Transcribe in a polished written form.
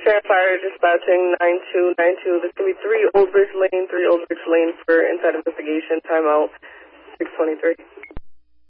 Center Fire dispatching 9292. This can be 3 Old Bridge Lane for inside investigation. Timeout 623.